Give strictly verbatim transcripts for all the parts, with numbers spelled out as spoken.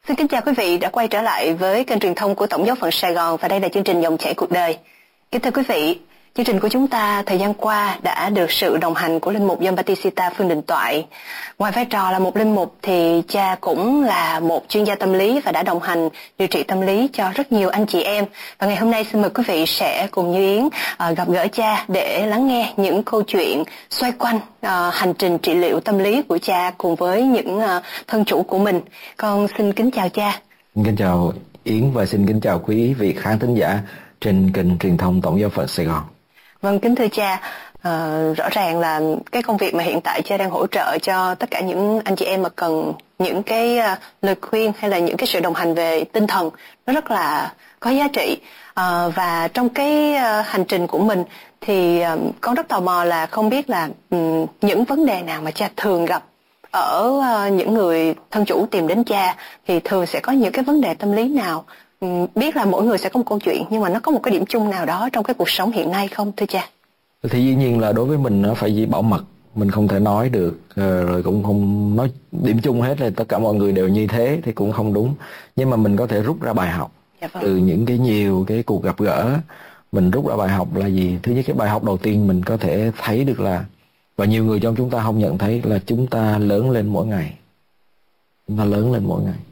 Xin kính chào quý vị đã quay trở lại với kênh truyền thông của Tổng giáo phận Sài Gòn và đây là chương trình Dòng chảy cuộc đời. Kính thưa quý vị, chương trình của chúng ta thời gian qua đã được sự đồng hành của linh mục John Batista Phương Đình Toại. Ngoài vai trò là một linh mục thì cha cũng là một chuyên gia tâm lý và đã đồng hành điều trị tâm lý cho rất nhiều anh chị em. Và ngày hôm nay xin mời quý vị sẽ cùng Như Yến uh, gặp gỡ cha để lắng nghe những câu chuyện xoay quanh uh, hành trình trị liệu tâm lý của cha cùng với những uh, thân chủ của mình. Con xin kính chào cha. Kính chào Yến và xin kính chào quý vị khán thính giả trên kênh truyền thông Tổng giáo phận Sài Gòn. Vâng, kính thưa cha, uh, rõ ràng là cái công việc mà hiện tại cha đang hỗ trợ cho tất cả những anh chị em mà cần những cái uh, lời khuyên hay là những cái sự đồng hành về tinh thần nó rất là có giá trị. Uh, và trong cái uh, hành trình của mình thì uh, con rất tò mò là không biết là um, những vấn đề nào mà cha thường gặp ở uh, những người thân chủ tìm đến cha thì thường sẽ có những cái vấn đề tâm lý nào? Biết là mỗi người sẽ có một câu chuyện nhưng mà nó có một cái điểm chung nào đó trong cái cuộc sống hiện nay không thưa cha? Thì dĩ nhiên là đối với mình nó phải giữ bảo mật, mình không thể nói được, rồi cũng không nói điểm chung hết là tất cả mọi người đều như thế thì cũng không đúng. Nhưng mà mình có thể rút ra bài học. Dạ vâng. Từ những cái nhiều cái cuộc gặp gỡ mình rút ra bài học là gì? Thứ nhất, cái bài học đầu tiên mình có thể thấy được là, và nhiều người trong chúng ta không nhận thấy, là chúng ta lớn lên mỗi ngày. Chúng ta lớn lên mỗi ngày.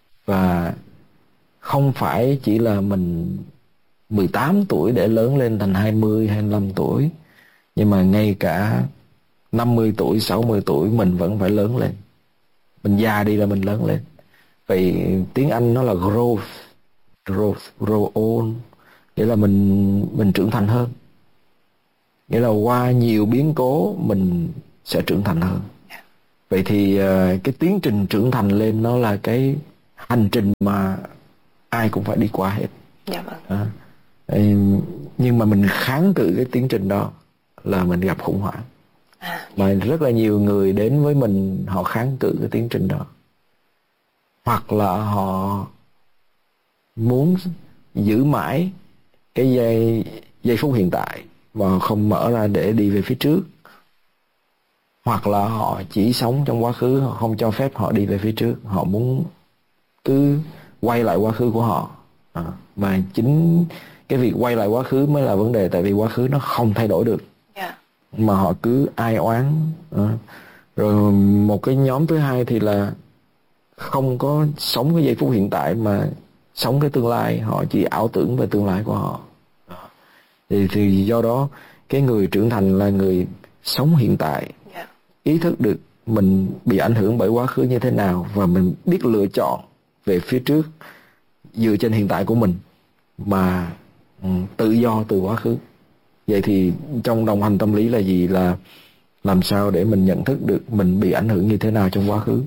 Và không phải chỉ là mình mười tám tuổi để lớn lên thành hai mươi, hai mươi lăm tuổi. Nhưng mà ngay cả năm mươi tuổi, sáu mươi tuổi mình vẫn phải lớn lên. Mình già đi là mình lớn lên. Vậy tiếng Anh nó là growth. Growth, grow on. Nghĩa là mình, mình trưởng thành hơn. Nghĩa là qua nhiều biến cố mình sẽ trưởng thành hơn. Vậy thì cái tiến trình trưởng thành lên nó là cái hành trình mà ai cũng phải đi qua hết. Dạ vâng. À, nhưng mà mình kháng cự cái tiến trình đó là mình gặp khủng hoảng. À, mà rất là nhiều người đến với mình họ kháng cự cái tiến trình đó, hoặc là họ muốn giữ mãi cái giây giây phút hiện tại mà không mở ra để đi về phía trước, hoặc là họ chỉ sống trong quá khứ, họ không cho phép họ đi về phía trước, họ muốn cứ quay lại quá khứ của họ. À, mà chính cái việc quay lại quá khứ mới là vấn đề, tại vì quá khứ nó không thay đổi được. Yeah. Mà họ cứ ai oán. À, rồi một cái nhóm thứ hai thì là không có sống cái giây phút hiện tại mà sống cái tương lai, họ chỉ ảo tưởng về tương lai của họ. À, thì, thì do đó cái người trưởng thành là người sống hiện tại. Yeah. Ý thức được mình bị ảnh hưởng bởi quá khứ như thế nào và mình biết lựa chọn về phía trước dựa trên hiện tại của mình mà um, tự do từ quá khứ. Vậy thì trong đồng hành tâm lý là gì? Là làm sao để mình nhận thức được mình bị ảnh hưởng như thế nào trong quá khứ,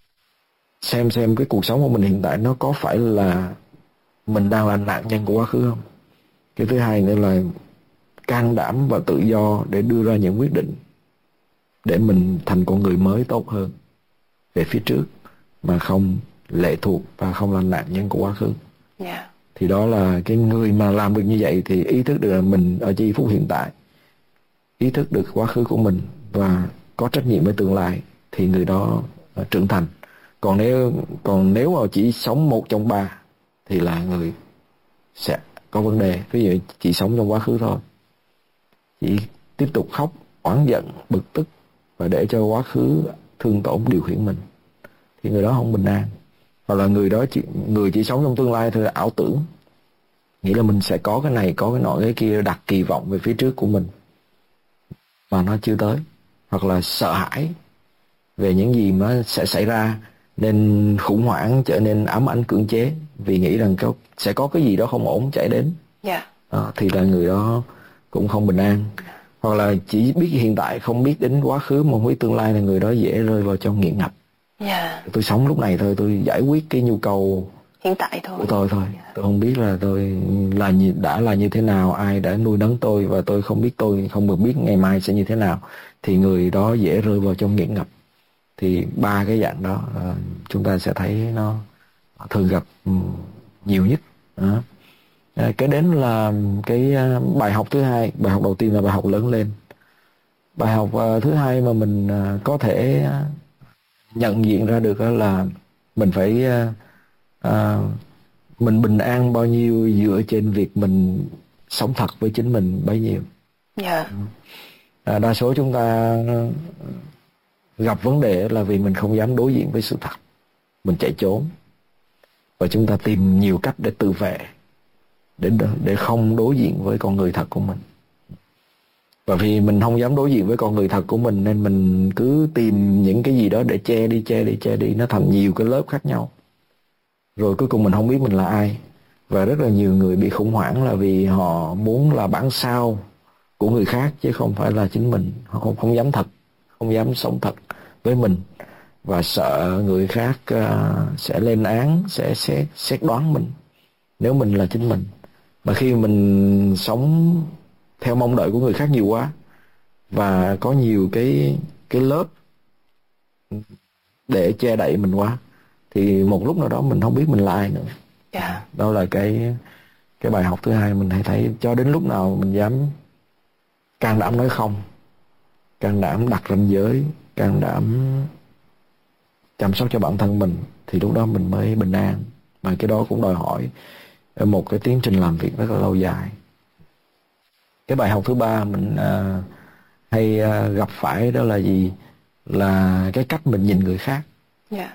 xem xem cái cuộc sống của mình hiện tại nó có phải là mình đang là nạn nhân của quá khứ không. Cái thứ hai nữa là can đảm và tự do để đưa ra những quyết định để mình thành con người mới tốt hơn về phía trước mà không lệ thuộc và không là nạn nhân của quá khứ. Yeah. Thì đó là cái người mà làm được như vậy thì ý thức được là mình ở giây phút hiện tại, ý thức được quá khứ của mình và có trách nhiệm với tương lai thì người đó trưởng thành. Còn nếu còn nếu mà chỉ sống một trong ba thì là người sẽ có vấn đề. Ví dụ chỉ sống trong quá khứ thôi, chỉ tiếp tục khóc, oán giận, bực tức và để cho quá khứ thương tổn điều khiển mình thì người đó không bình an. Hoặc là người đó chỉ, người chỉ sống trong tương lai thôi, là ảo tưởng, nghĩa là mình sẽ có cái này, có cái nọ, cái kia, đặt kỳ vọng về phía trước của mình mà nó chưa tới. Hoặc là sợ hãi về những gì mà sẽ xảy ra nên khủng hoảng, trở nên ám ảnh cưỡng chế vì nghĩ rằng có, sẽ có cái gì đó không ổn chạy đến. Yeah. À, thì là người đó cũng không bình an. Hoặc là chỉ biết hiện tại, không biết đến quá khứ mà không biết tương lai, là người đó dễ rơi vào trong nghiện ngập. Yeah. Tôi sống lúc này thôi, tôi giải quyết cái nhu cầu hiện tại thôi của tôi thôi. Yeah. Tôi không biết là tôi là như, đã là như thế nào, ai đã nuôi nấng tôi, và tôi không biết tôi không được biết ngày mai sẽ như thế nào, thì người đó dễ rơi vào trong nghiện ngập. Thì ba cái dạng đó uh, chúng ta sẽ thấy nó thường gặp um, nhiều nhất. Uh. Uh, cái đến là cái uh, bài học thứ hai. Bài học đầu tiên là bài học lớn lên. Bài học uh, thứ hai mà mình uh, có thể uh, nhận diện ra được là mình phải uh, à, mình bình an bao nhiêu dựa trên việc mình sống thật với chính mình bấy nhiêu. Yeah. À, đa số chúng ta gặp vấn đề là vì mình không dám đối diện với sự thật, mình chạy trốn và chúng ta tìm nhiều cách để tự vệ, để để không đối diện với con người thật của mình. Và vì mình không dám đối diện với con người thật của mình nên mình cứ tìm những cái gì đó để che đi, che đi, che đi. Nó thành nhiều cái lớp khác nhau. Rồi cuối cùng mình không biết mình là ai. Và rất là nhiều người bị khủng hoảng là vì họ muốn là bản sao của người khác chứ không phải là chính mình. Họ không, không dám thật, không dám sống thật với mình. Và sợ người khác uh, sẽ lên án, sẽ xét, xét đoán mình nếu mình là chính mình. Mà khi mình sống theo mong đợi của người khác nhiều quá và có nhiều cái cái lớp để che đậy mình quá thì một lúc nào đó mình không biết mình là ai nữa. Yeah. Đó là cái cái bài học thứ hai mình hay thấy. Cho đến lúc nào mình dám can đảm nói không, can đảm đặt ranh giới, can đảm chăm sóc cho bản thân mình thì lúc đó mình mới bình an. Mà cái đó cũng đòi hỏi một cái tiến trình làm việc rất là lâu dài. Cái bài học thứ ba mình uh, hay uh, gặp phải đó là gì? Là cái cách mình nhìn người khác. Yeah.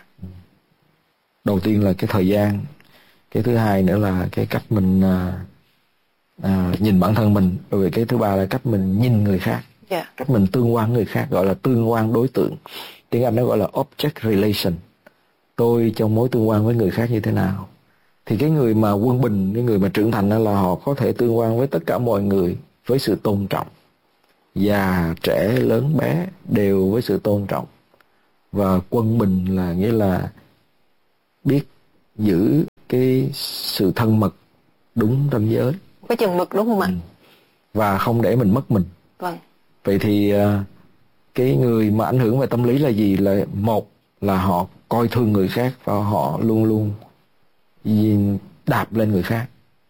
Đầu tiên là cái thời gian. Cái thứ hai nữa là cái cách mình uh, uh, nhìn bản thân mình. Rồi cái thứ ba là cách mình nhìn người khác. Yeah. Cách mình tương quan người khác, gọi là tương quan đối tượng. Tiếng Anh nó gọi là object relation. Tôi trong mối tương quan với người khác như thế nào? Thì cái người mà quân bình, cái người mà trưởng thành đó là họ có thể tương quan với tất cả mọi người với sự tôn trọng. Già, trẻ, lớn, bé đều với sự tôn trọng. Và quân bình là nghĩa là biết giữ cái sự thân mật đúng ranh giới. Cái chừng mực đúng không ạ? Ừ. Và không để mình mất mình. Vâng. Vậy thì cái người mà ảnh hưởng về tâm lý là gì? Là một là họ coi thường người khác và họ luôn luôn đạp lên người khác.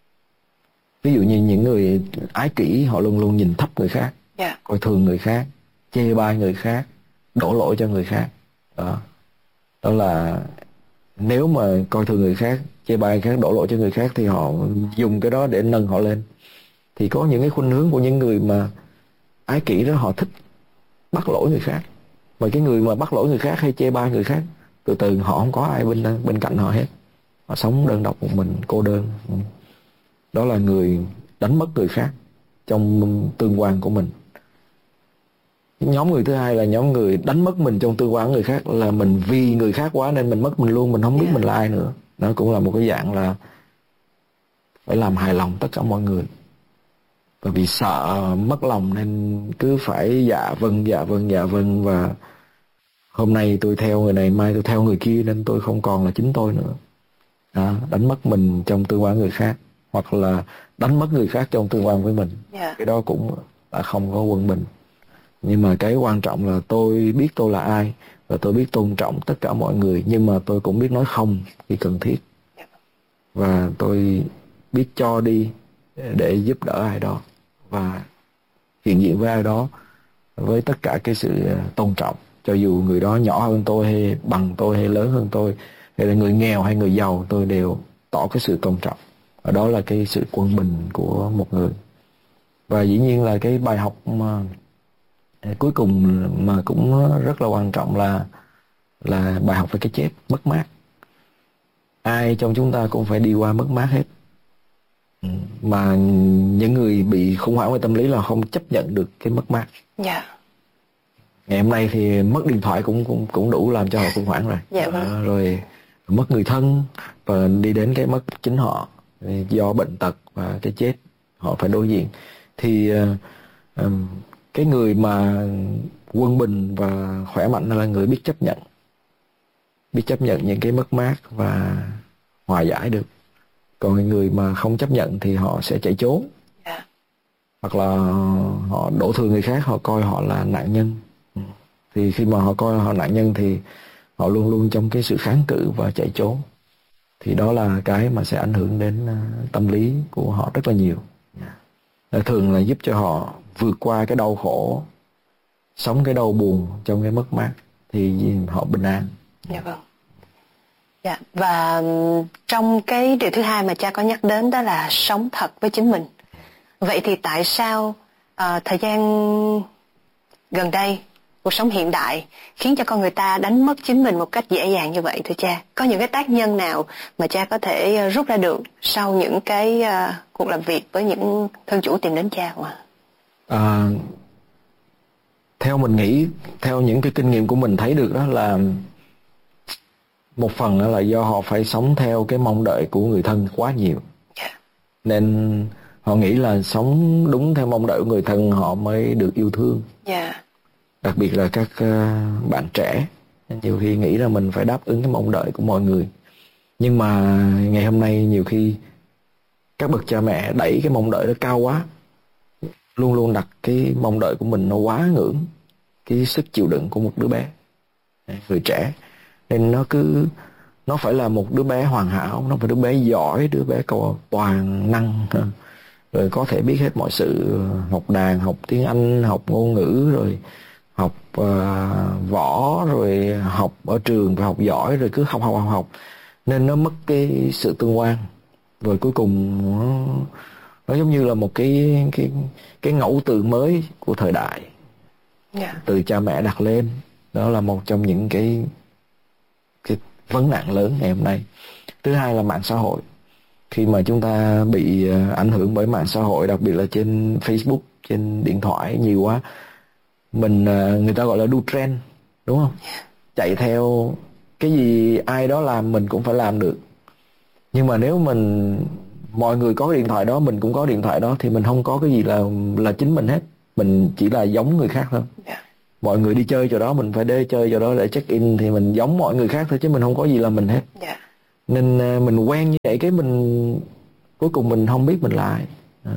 Ví dụ như những người ái kỷ, họ luôn luôn nhìn thấp người khác, yeah. coi thường người khác, chê bai người khác, đổ lỗi cho người khác. Đó. Đó là nếu mà coi thường người khác, chê bai người khác, đổ lỗi cho người khác thì họ dùng cái đó để nâng họ lên. Thì có những cái khuynh hướng của những người mà ái kỷ đó, họ thích bắt lỗi người khác. Và cái người mà bắt lỗi người khác hay chê bai người khác, từ từ họ không có ai bên bên cạnh họ hết. Họ sống đơn độc một mình, cô đơn. Đó là người đánh mất người khác trong tương quan của mình. Nhóm người thứ hai là nhóm người đánh mất mình trong tương quan của người khác, là mình vì người khác quá nên mình mất mình luôn, mình không biết yeah. mình là ai nữa. Nó cũng là một cái dạng là phải làm hài lòng tất cả mọi người. Và vì sợ mất lòng nên cứ phải dạ vâng, dạ vâng, dạ vâng. Và hôm nay tôi theo người này, mai tôi theo người kia nên tôi không còn là chính tôi nữa. Đó, đánh mất mình trong tương quan người khác. Hoặc là đánh mất người khác trong tương quan với mình. Yeah. Cái đó cũng là không có quân bình. Nhưng mà cái quan trọng là tôi biết tôi là ai. Và tôi biết tôn trọng tất cả mọi người. Nhưng mà tôi cũng biết nói không khi cần thiết. Yeah. Và tôi biết cho đi để giúp đỡ ai đó. Và hiện diện với ai đó với tất cả cái sự tôn trọng. Cho dù người đó nhỏ hơn tôi hay bằng tôi hay lớn hơn tôi, hay là người nghèo hay người giàu, tôi đều tỏ cái sự tôn trọng. Và đó là cái sự quân bình của một người. Và dĩ nhiên là cái bài học mà cuối cùng mà cũng rất là quan trọng là là bài học về cái chết, mất mát. Ai trong chúng ta cũng phải đi qua mất mát hết. Mà những người bị khủng hoảng về tâm lý là không chấp nhận được cái mất mát. Dạ. Yeah. Ngày hôm nay thì mất điện thoại cũng cũng cũng đủ làm cho họ khủng hoảng rồi. Dạ vâng. À, rồi mất người thân và đi đến cái mất chính họ do bệnh tật và cái chết họ phải đối diện. Thì uh, um, cái người mà quân bình và khỏe mạnh là người biết chấp nhận, biết chấp nhận những cái mất mát và hòa giải được. Còn người mà không chấp nhận thì họ sẽ chạy trốn. Yeah. Hoặc là họ đổ thừa người khác, họ coi họ là nạn nhân. Thì khi mà họ coi họ nạn nhân thì họ luôn luôn trong cái sự kháng cự và chạy trốn. Thì đó là cái mà sẽ ảnh hưởng đến tâm lý của họ rất là nhiều. Yeah. Thường là giúp cho họ vượt qua cái đau khổ, sống cái đau buồn trong cái mất mát thì họ bình an. Dạ vâng. Dạ. Và trong cái điều thứ hai mà cha có nhắc đến đó là sống thật với chính mình. Vậy thì tại sao uh, thời gian gần đây, cuộc sống hiện đại khiến cho con người ta đánh mất chính mình một cách dễ dàng như vậy thưa cha? Có những cái tác nhân nào mà cha có thể rút ra được sau những cái uh, cuộc làm việc với những thân chủ tìm đến cha không ạ? À, theo mình nghĩ, theo những cái kinh nghiệm của mình thấy được đó là một phần đó là do họ phải sống theo cái mong đợi của người thân quá nhiều. Yeah. Nên họ nghĩ là sống đúng theo mong đợi của người thân họ mới được yêu thương. Yeah. Đặc biệt là các uh, bạn trẻ nhiều khi nghĩ là mình phải đáp ứng cái mong đợi của mọi người. Nhưng mà ngày hôm nay nhiều khi các bậc cha mẹ đẩy cái mong đợi nó cao quá, luôn luôn đặt cái mong đợi của mình nó quá ngưỡng cái sức chịu đựng của một đứa bé, người trẻ. Nên nó cứ nó phải là một đứa bé hoàn hảo, nó phải đứa bé giỏi, đứa bé có toàn năng, rồi có thể biết hết mọi sự, học đàn, học tiếng Anh, học ngôn ngữ, rồi học uh, võ, rồi học ở trường và học giỏi, rồi cứ học học học học. Nên nó mất cái sự tương quan, rồi cuối cùng nó, nó giống như là một cái cái cái ngẫu từ mới của thời đại. Yeah. Từ cha mẹ đặt lên. Đó là một trong những cái cái vấn nạn lớn ngày hôm nay. Thứ hai là mạng xã hội. Khi mà chúng ta bị ảnh hưởng bởi mạng xã hội, đặc biệt là trên Facebook, trên điện thoại nhiều quá, mình người ta gọi là đu trend, đúng không? Chạy theo cái gì ai đó làm mình cũng phải làm được. Nhưng mà nếu mình mọi người có cái điện thoại đó, mình cũng có điện thoại đó, thì mình không có cái gì là là chính mình hết. Mình chỉ là giống người khác thôi. Yeah. Mọi người đi chơi chỗ đó, mình phải đi chơi chỗ đó để check in, thì mình giống mọi người khác thôi, chứ mình không có gì là mình hết. Yeah. Nên mình quen như vậy, cái mình cuối cùng mình không biết mình là ai.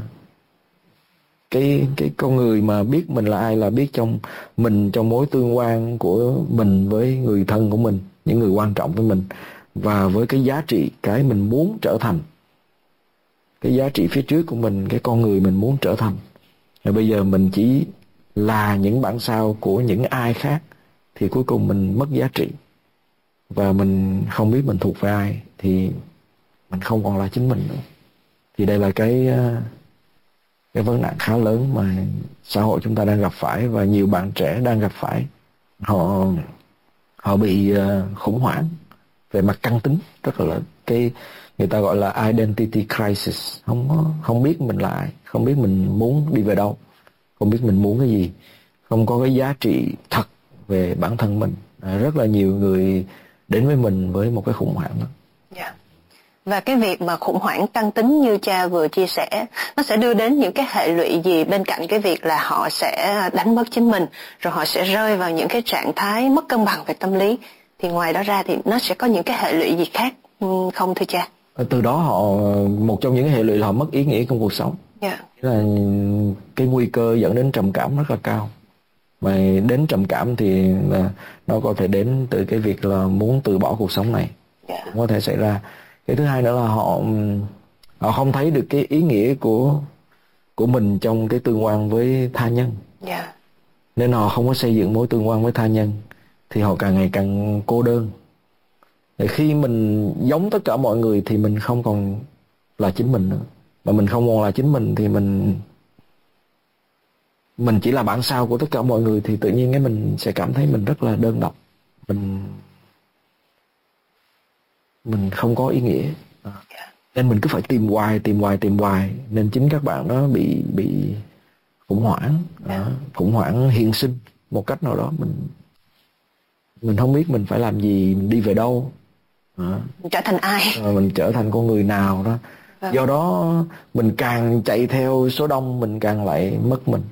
Cái cái con người mà biết mình là ai là biết trong mình, trong mối tương quan của mình với người thân của mình, những người quan trọng với mình, và với cái giá trị, cái mình muốn trở thành, cái giá trị phía trước của mình, cái con người mình muốn trở thành. Rồi bây giờ mình chỉ là những bản sao của những ai khác, thì cuối cùng mình mất giá trị, và mình không biết mình thuộc về ai, thì mình không còn là chính mình nữa. Thì đây là cái cái vấn nạn khá lớn mà xã hội chúng ta đang gặp phải, và nhiều bạn trẻ đang gặp phải. Họ họ bị khủng hoảng về mặt căn tính rất là lớn. Cái người ta gọi là identity crisis, không không biết mình là ai, không biết mình muốn đi về đâu, không biết mình muốn cái gì, không có cái giá trị thật về bản thân mình. À, rất là nhiều người đến với mình với một cái khủng hoảng đó. Yeah. Và cái việc mà khủng hoảng căn tính như cha vừa chia sẻ, nó sẽ đưa đến những cái hệ lụy gì bên cạnh cái việc là họ sẽ đánh mất chính mình, rồi họ sẽ rơi vào những cái trạng thái mất cân bằng về tâm lý, thì ngoài đó ra thì nó sẽ có những cái hệ lụy gì khác không thưa cha? Từ đó họ, một trong những hệ lụy là họ mất ý nghĩa trong cuộc sống. Yeah. Là cái nguy cơ dẫn đến trầm cảm rất là cao. Mà đến trầm cảm thì là nó có thể đến từ cái việc là muốn từ bỏ cuộc sống này. Yeah. Cũng có thể xảy ra. Cái thứ hai nữa là họ họ không thấy được cái ý nghĩa của của mình trong cái tương quan với tha nhân. Yeah. Nên họ không có xây dựng mối tương quan với tha nhân, thì họ càng ngày càng cô đơn. Để khi mình giống tất cả mọi người thì mình không còn là chính mình nữa. Mà mình không còn là chính mình thì mình mình chỉ là bản sao của tất cả mọi người, thì tự nhiên cái mình sẽ cảm thấy mình rất là đơn độc. Mình mình không có ý nghĩa. Nên mình cứ phải tìm hoài, tìm hoài, tìm hoài. Nên chính các bạn đó bị bị khủng hoảng, yeah. khủng hoảng hiện sinh một cách nào đó. Mình mình không biết mình phải làm gì, mình đi về đâu, à. Mình trở thành ai, à, mình trở thành con người nào đó. Vâng. Do đó mình càng chạy theo số đông, mình càng lại mất mình.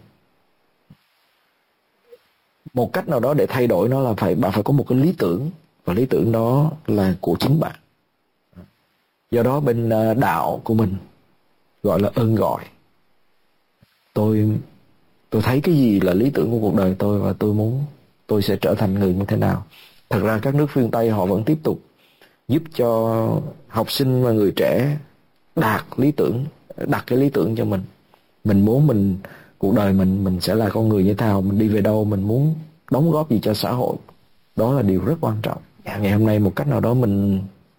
Một cách nào đó để thay đổi nó là phải bạn phải có một cái lý tưởng, và lý tưởng đó là của chính bạn. Do đó bên đạo của mình gọi là ơn gọi. Tôi tôi thấy cái gì là lý tưởng của cuộc đời tôi, và tôi muốn tôi sẽ trở thành người như thế nào. Thật ra các nước phương Tây họ vẫn tiếp tục giúp cho học sinh và người trẻ đạt lý tưởng, đặt cái lý tưởng cho mình. Mình muốn mình cuộc đời mình mình sẽ là con người như thế nào, mình đi về đâu, mình muốn đóng góp gì cho xã hội. Đó là điều rất quan trọng. Yeah. Ngày hôm nay một cách nào đó mình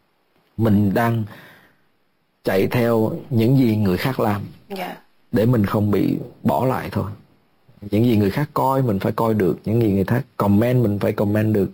mình đang chạy theo những gì người khác làm, yeah. để mình không bị bỏ lại thôi. Những gì người khác coi mình phải coi được, những gì người khác comment mình phải comment được.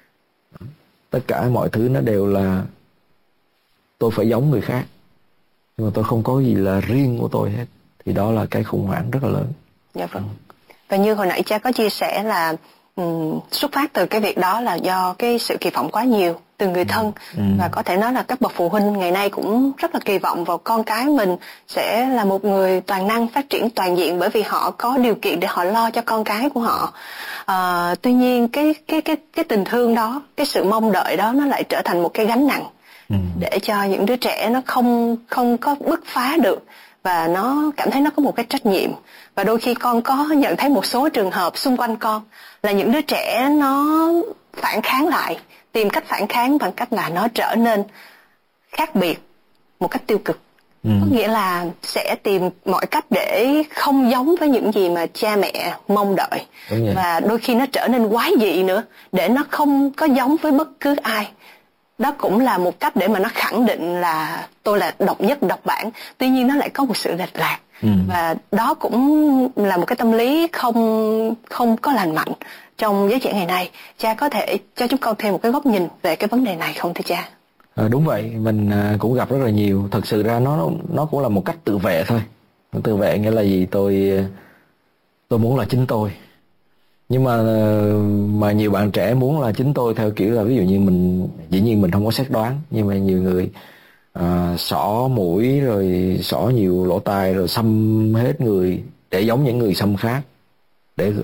Tất cả mọi thứ nó đều là tôi phải giống người khác, nhưng mà tôi không có gì là riêng của tôi hết. Thì đó là cái khủng hoảng rất là lớn. Dạ vâng. Và như hồi nãy cha có chia sẻ là um, xuất phát từ cái việc đó là do cái sự kỳ vọng quá nhiều từ người thân. ừ. Và có thể nói là các bậc phụ huynh ngày nay cũng rất là kỳ vọng vào con cái mình sẽ là một người toàn năng, phát triển toàn diện, bởi vì họ có điều kiện để họ lo cho con cái của họ. À, tuy nhiên cái cái cái cái tình thương đó, cái sự mong đợi đó nó lại trở thành một cái gánh nặng, ừ. để cho những đứa trẻ nó không không có bứt phá được, và nó cảm thấy nó có một cái trách nhiệm. Và đôi khi con có nhận thấy một số trường hợp xung quanh con là những đứa trẻ nó phản kháng lại, tìm cách phản kháng bằng cách là nó trở nên khác biệt một cách tiêu cực. ừ. Có nghĩa là sẽ tìm mọi cách để không giống với những gì mà cha mẹ mong đợi. Và đôi khi nó trở nên quái dị nữa, để nó không có giống với bất cứ ai. Đó cũng là một cách để mà nó khẳng định là tôi là độc nhất độc bản. Tuy nhiên nó lại có một sự lệch lạc. ừ. Và đó cũng là một cái tâm lý không không có lành mạnh trong giới trẻ ngày nay. Cha có thể cho chúng con thêm một cái góc nhìn về cái vấn đề này không thưa cha? À, đúng vậy, mình cũng gặp rất là nhiều. Thật sự ra nó nó cũng là một cách tự vệ thôi. Tự vệ nghĩa là gì? Tôi tôi muốn là chính tôi. Nhưng mà mà nhiều bạn trẻ muốn là chính tôi theo kiểu là ví dụ như mình, dĩ nhiên mình không có xét đoán, nhưng mà nhiều người à, xỏ mũi rồi xỏ nhiều lỗ tai rồi xăm hết người để giống những người xăm khác. Để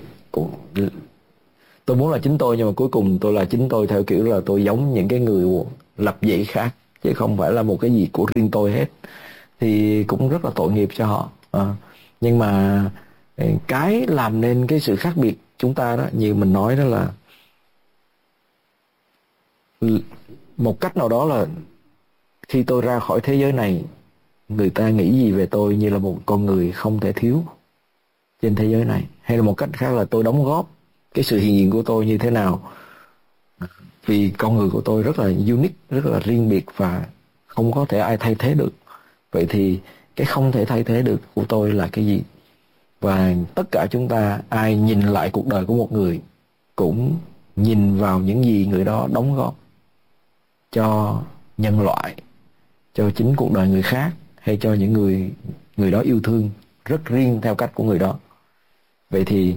tôi muốn là chính tôi, nhưng mà cuối cùng tôi là chính tôi theo kiểu là tôi giống những cái người lập dị khác, chứ không phải là một cái gì của riêng tôi hết. Thì cũng rất là tội nghiệp cho họ. À, nhưng mà cái làm nên cái sự khác biệt chúng ta đó, như mình nói đó là một cách nào đó là khi tôi ra khỏi thế giới này, người ta nghĩ gì về tôi như là một con người không thể thiếu trên thế giới này. Hay là một cách khác là tôi đóng góp cái sự hiện diện của tôi như thế nào, vì con người của tôi rất là unique, rất là riêng biệt và không có thể ai thay thế được. Vậy thì cái không thể thay thế được của tôi là cái gì? Và tất cả chúng ta, ai nhìn lại cuộc đời của một người cũng nhìn vào những gì người đó đóng góp cho nhân loại, cho chính cuộc đời người khác, hay cho những người người đó yêu thương rất riêng theo cách của người đó. Vậy thì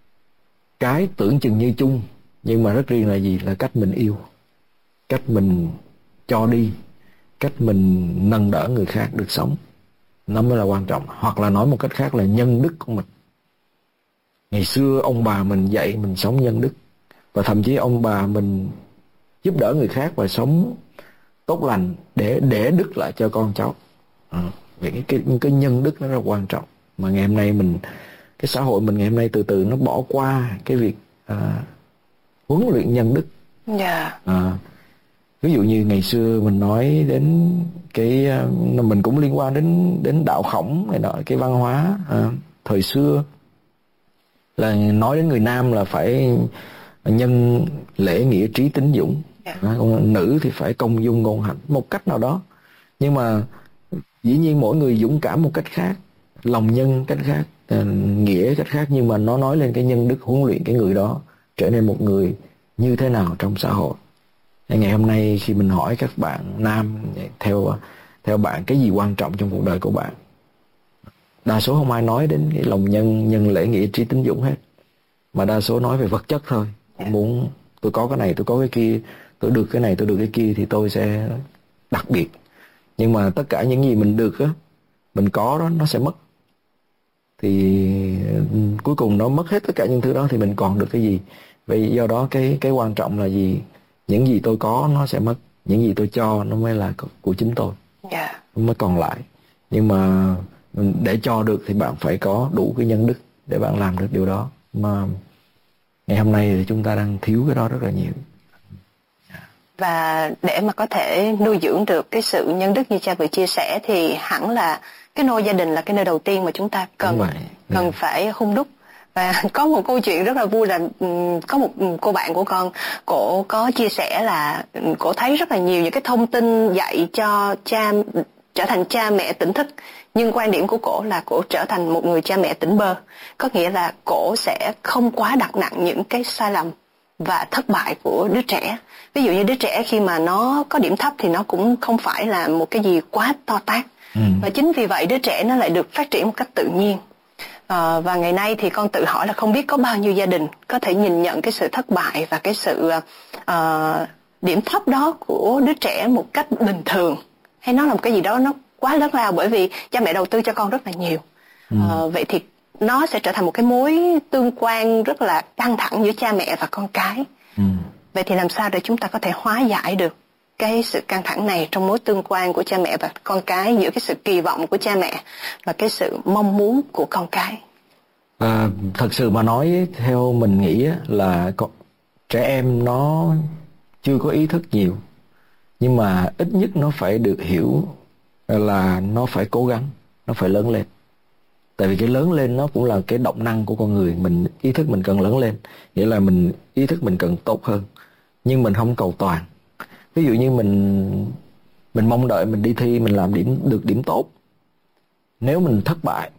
cái tưởng chừng như chung nhưng mà rất riêng là gì? Là cách mình yêu, cách mình cho đi, cách mình nâng đỡ người khác được sống, nó mới là quan trọng. Hoặc là nói một cách khác là nhân đức của mình. Ngày xưa ông bà mình dạy mình sống nhân đức, và thậm chí ông bà mình giúp đỡ người khác và sống tốt lành để để đức lại cho con cháu. À, vậy cái, cái cái nhân đức nó rất là quan trọng. Mà ngày hôm nay mình, cái xã hội mình ngày hôm nay từ từ nó bỏ qua cái việc à, huấn luyện nhân đức. Yeah. À, ví dụ như ngày xưa mình nói đến cái, mình cũng liên quan đến đến đạo Khổng này nọ, cái văn hóa à, thời xưa là nói đến người nam là phải nhân lễ nghĩa trí tín dũng. Yeah. À, còn nữ thì phải công dung ngôn hạnh, một cách nào đó. Nhưng mà dĩ nhiên mỗi người dũng cảm một cách khác, lòng nhân cách khác, à, nghĩa cách khác, nhưng mà nó nói lên cái nhân đức, huấn luyện cái người đó trở nên một người như thế nào trong xã hội. Ngày hôm nay khi mình hỏi các bạn nam, theo theo bạn cái gì quan trọng trong cuộc đời của bạn, đa số không ai nói đến cái lòng nhân, nhân lễ nghĩa trí tín dũng hết, mà đa số nói về vật chất thôi. Yeah. Muốn tôi có cái này, tôi có cái kia, tôi được cái này, tôi được cái kia thì tôi sẽ đặc biệt. Nhưng mà tất cả những gì mình được á, mình có đó, nó sẽ mất. Thì cuối cùng nó mất hết tất cả những thứ đó thì mình còn được cái gì? Vậy do đó cái cái quan trọng là gì? Những gì tôi có nó sẽ mất, những gì tôi cho nó mới là của chính tôi. Yeah. Nó mới còn lại. Nhưng mà để cho được thì bạn phải có đủ cái nhân đức để bạn làm được điều đó. Mà ngày hôm nay thì chúng ta đang thiếu cái đó rất là nhiều. Và để mà có thể nuôi dưỡng được cái sự nhân đức như cha vừa chia sẻ thì hẳn là cái nôi gia đình là cái nơi đầu tiên mà chúng ta cần, cần yeah. phải hun đúc Và có một câu chuyện rất là vui là có một cô bạn của con, cổ có chia sẻ là cổ thấy rất là nhiều những cái thông tin dạy cho cha trở thành cha mẹ tỉnh thức, nhưng quan điểm của cổ là cổ trở thành một người cha mẹ tỉnh bơ, có nghĩa là cổ sẽ không quá đặt nặng những cái sai lầm và thất bại của đứa trẻ. Ví dụ như đứa trẻ khi mà nó có điểm thấp thì nó cũng không phải là một cái gì quá to tát, ừ. và chính vì vậy đứa trẻ nó lại được phát triển một cách tự nhiên. À, và ngày nay thì con tự hỏi là không biết có bao nhiêu gia đình có thể nhìn nhận cái sự thất bại và cái sự uh, điểm thấp đó của đứa trẻ một cách bình thường, hay nó là một cái gì đó nó quá lớn lao, bởi vì cha mẹ đầu tư cho con rất là nhiều. ừ. À, vậy thì nó sẽ trở thành một cái mối tương quan rất là căng thẳng giữa cha mẹ và con cái. ừ. Vậy thì làm sao để chúng ta có thể hóa giải được cái sự căng thẳng này trong mối tương quan của cha mẹ và con cái, giữa cái sự kỳ vọng của cha mẹ và cái sự mong muốn của con cái? À, thật sự mà nói, theo mình nghĩ là con, trẻ em nó chưa có ý thức nhiều, nhưng mà ít nhất nó phải được hiểu là nó phải cố gắng, nó phải lớn lên. Tại vì cái lớn lên nó cũng là cái động năng của con người. Mình ý thức mình cần lớn lên, nghĩa là mình ý thức mình cần tốt hơn, nhưng mình không cầu toàn. Ví dụ như mình mình mong đợi mình đi thi mình làm điểm được điểm tốt. Nếu mình thất bại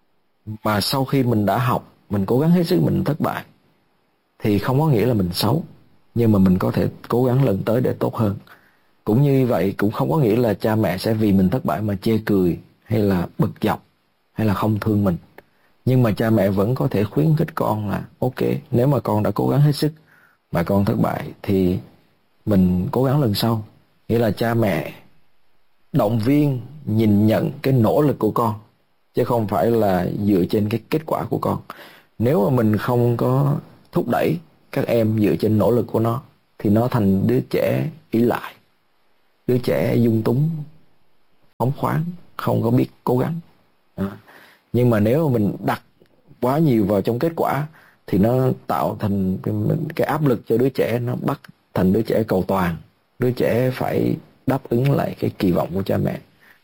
mà sau khi mình đã học, mình cố gắng hết sức mình thất bại, thì không có nghĩa là mình xấu, nhưng mà mình có thể cố gắng lần tới để tốt hơn. Cũng như vậy, cũng không có nghĩa là cha mẹ sẽ vì mình thất bại mà chê cười hay là bực dọc hay là không thương mình. Nhưng mà cha mẹ vẫn có thể khuyến khích con là ok, nếu mà con đã cố gắng hết sức mà con thất bại thì mình cố gắng lần sau. Nghĩa là cha mẹ động viên, nhìn nhận cái nỗ lực của con, chứ không phải là dựa trên cái kết quả của con. Nếu mà mình không có thúc đẩy các em dựa trên nỗ lực của nó, thì nó thành đứa trẻ ỷ lại, đứa trẻ dung túng, phóng khoáng, không có biết cố gắng. À. Nhưng mà nếu mà mình đặt quá nhiều vào trong kết quả thì nó tạo thành cái, cái áp lực cho đứa trẻ, nó bắt thành đứa trẻ cầu toàn, đứa trẻ phải đáp ứng lại cái kỳ vọng của cha mẹ.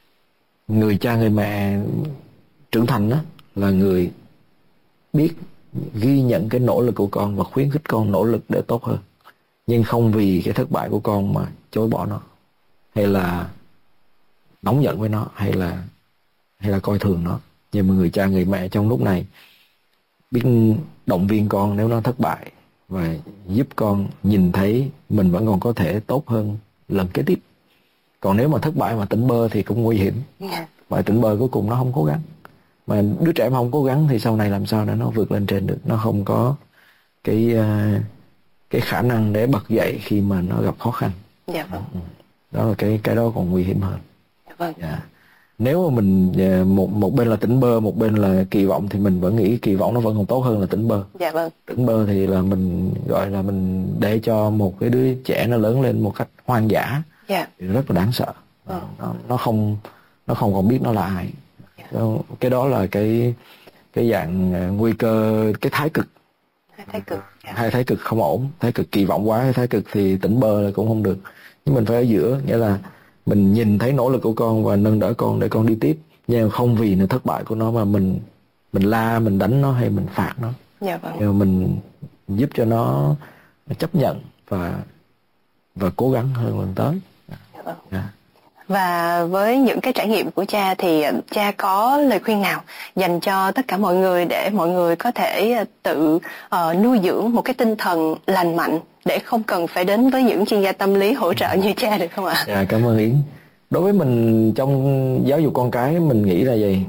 Người cha người mẹ trưởng thành đó là người biết ghi nhận cái nỗ lực của con và khuyến khích con nỗ lực để tốt hơn, nhưng không vì cái thất bại của con mà chối bỏ nó, hay là nóng giận với nó, hay là hay là coi thường nó. Nhưng mà người cha người mẹ trong lúc này biết động viên con nếu nó thất bại và giúp con nhìn thấy mình vẫn còn có thể tốt hơn lần kế tiếp. Còn nếu mà thất bại mà tỉnh bơ thì cũng nguy hiểm. Mà tỉnh bơ cuối cùng nó không cố gắng. Mà đứa trẻ mà không cố gắng thì sau này làm sao để nó vượt lên trên được. Nó không có cái cái khả năng để bật dậy khi mà nó gặp khó khăn. Dạ vâng. Đó là cái cái đó còn nguy hiểm hơn. Dạ vâng. Dạ. Nếu mà mình một một bên là tỉnh bơ, một bên là kỳ vọng, thì mình vẫn nghĩ kỳ vọng nó vẫn còn tốt hơn là tỉnh bơ. Dạ vâng. Tỉnh bơ thì là mình gọi là mình để cho một cái đứa trẻ nó lớn lên một cách hoang dã. Dạ. Thì rất là đáng sợ. Ừ. Nó, nó không nó không còn biết nó là ai. Dạ. Đó, cái đó là cái cái dạng nguy cơ, cái thái cực. Hai thái cực. Dạ. Hai thái cực không ổn. Thái cực kỳ vọng quá, thái cực thì tỉnh bơ là cũng không được. Nhưng mình phải ở giữa, nghĩa là mình nhìn thấy nỗ lực của con và nâng đỡ con để con đi tiếp, nhưng không vì nó thất bại của nó mà mình mình la, mình đánh nó hay mình phạt nó. Dạ vâng. Nhưng mà mình giúp cho nó chấp nhận và và cố gắng hơn lần tới. Dạ vâng. Yeah. Và với những cái trải nghiệm của cha thì cha có lời khuyên nào dành cho tất cả mọi người để mọi người có thể tự uh, nuôi dưỡng một cái tinh thần lành mạnh để không cần phải đến với những chuyên gia tâm lý hỗ trợ như cha được không ạ? Dạ, cảm ơn Yến. Đối với mình trong giáo dục con cái, mình nghĩ là gì?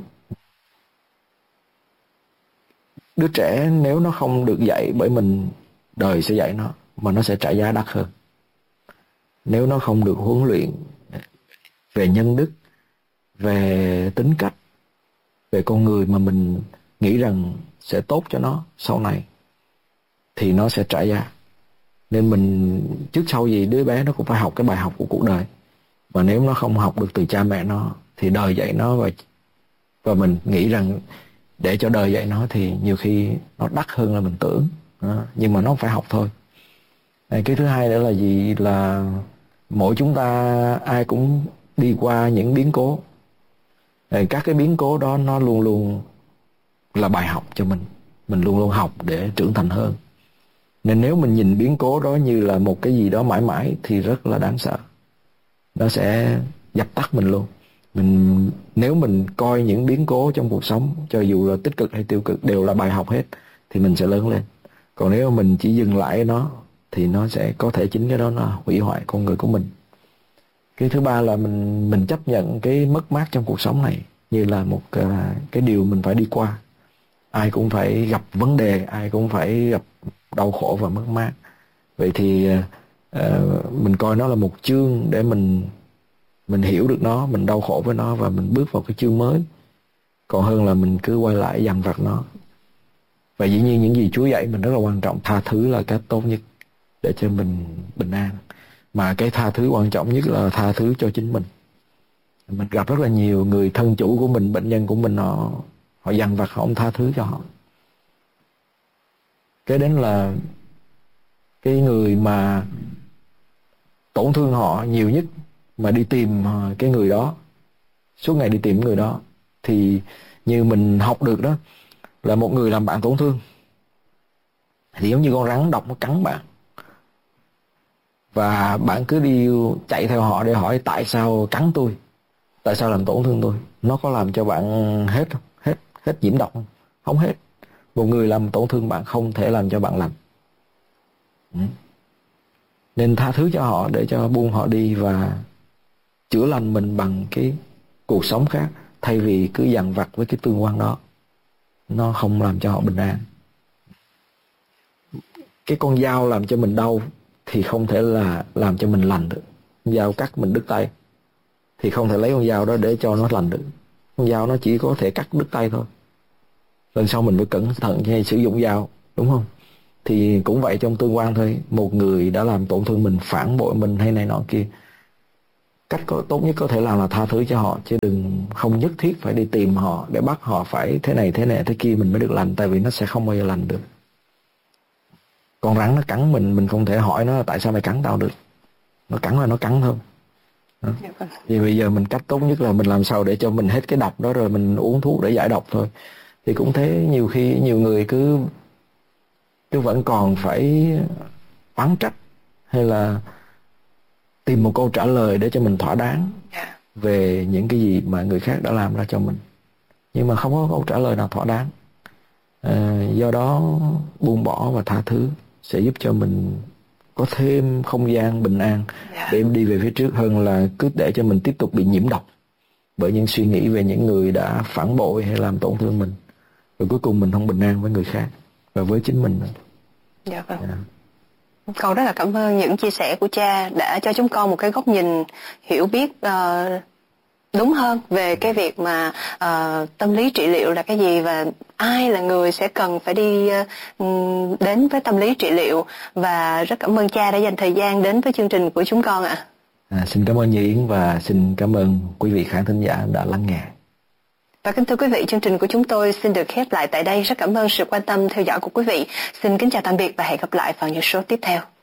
Đứa trẻ nếu nó không được dạy bởi mình, đời sẽ dạy nó, mà nó sẽ trả giá đắt hơn. Nếu nó không được huấn luyện về nhân đức, về tính cách, về con người mà mình nghĩ rằng sẽ tốt cho nó sau này, thì nó sẽ trả giá. Nên mình trước sau gì đứa bé nó cũng phải học cái bài học của cuộc đời. Và nếu nó không học được từ cha mẹ nó thì đời dạy nó, và và mình nghĩ rằng để cho đời dạy nó thì nhiều khi nó đắt hơn là mình tưởng. Đó. Nhưng mà nó phải học thôi. Cái thứ hai nữa là gì? Là mỗi chúng ta ai cũng đi qua những biến cố. Các cái biến cố đó nó luôn luôn là bài học cho mình. mình luôn luôn học để trưởng thành hơn. Nên nếu mình nhìn biến cố đó như là một cái gì đó mãi mãi thì rất là đáng sợ. Nó sẽ dập tắt mình luôn. Mình nếu mình coi những biến cố trong cuộc sống, cho dù là tích cực hay tiêu cực, đều là bài học hết, thì mình sẽ lớn lên. Còn nếu mình chỉ dừng lại nó thì nó sẽ có thể chính cái đó nó hủy hoại con người của mình. Cái thứ ba là mình mình chấp nhận cái mất mát trong cuộc sống này như là một uh, cái điều mình phải đi qua. Ai cũng phải gặp vấn đề, ai cũng phải gặp đau khổ và mất mát. Vậy thì uh, mình coi nó là một chương để mình mình hiểu được nó, mình đau khổ với nó và mình bước vào cái chương mới. Còn hơn là mình cứ quay lại dằn vặt nó. Và dĩ nhiên những gì Chúa dạy mình rất là quan trọng. Tha thứ là cách tốt nhất để cho mình bình an. Mà cái tha thứ quan trọng nhất là tha thứ cho chính mình. Mình gặp rất là nhiều người thân chủ của mình, bệnh nhân của mình, họ họ dằn vặt, họ không tha thứ cho họ. Cái đến là cái người mà tổn thương họ nhiều nhất mà đi tìm cái người đó, suốt ngày đi tìm người đó, thì như mình học được đó, là một người làm bạn tổn thương thì giống như con rắn độc nó cắn bạn, và bạn cứ đi chạy theo họ để hỏi tại sao cắn tôi, tại sao làm tổn thương tôi. Nó có làm cho bạn hết hết hết nhiễm độc không? Không hết. Một người làm tổn thương bạn không thể làm cho bạn lành. Ừ. Nên tha thứ cho họ để cho buông họ đi và chữa lành mình bằng cái cuộc sống khác, thay vì cứ dằn vặt với cái tương quan đó. Nó không làm cho họ bình an. Cái con dao làm cho mình đau thì không thể là làm cho mình lành được. Con dao cắt mình đứt tay thì không thể lấy con dao đó để cho nó lành được. Con dao nó chỉ có thể cắt đứt tay thôi. Lần sau mình phải cẩn thận khi sử dụng dao, đúng không? Thì cũng vậy trong tương quan thôi. Một người đã làm tổn thương mình, phản bội mình hay này nọ kia, cách có, tốt nhất có thể làm là tha thứ cho họ, chứ đừng không nhất thiết phải đi tìm họ để bắt họ phải thế này thế này thế kia mình mới được lành, tại vì nó sẽ không bao giờ lành được. Con rắn nó cắn mình, mình không thể hỏi nó là tại sao mày cắn tao được. Nó cắn là nó cắn thôi. Đó. Vì bây giờ mình cách tốt nhất là mình làm sao để cho mình hết cái độc đó rồi mình uống thuốc để giải độc thôi. Thì cũng thế, nhiều khi nhiều người cứ cứ vẫn còn phải oán trách hay là tìm một câu trả lời để cho mình thỏa đáng về những cái gì mà người khác đã làm ra cho mình, nhưng mà không có câu trả lời nào thỏa đáng. À, do đó buông bỏ và tha thứ sẽ giúp cho mình có thêm không gian bình an để đi về phía trước, hơn là cứ để cho mình tiếp tục bị nhiễm độc bởi những suy nghĩ về những người đã phản bội hay làm tổn thương mình, rồi cuối cùng mình không bình an với người khác và với chính mình nữa. Dạ vâng. Yeah. Con rất là cảm ơn những chia sẻ của cha đã cho chúng con một cái góc nhìn hiểu biết uh, đúng hơn về cái việc mà uh, tâm lý trị liệu là cái gì và ai là người sẽ cần phải đi uh, đến với tâm lý trị liệu. Và rất cảm ơn cha đã dành thời gian đến với chương trình của chúng con ạ. À. À, xin cảm ơn Như Yến và xin cảm ơn quý vị khán thính giả đã lắng nghe. Và kính thưa quý vị, chương trình của chúng tôi xin được khép lại tại đây. Rất cảm ơn sự quan tâm theo dõi của quý vị. Xin kính chào tạm biệt và hẹn gặp lại vào những số tiếp theo.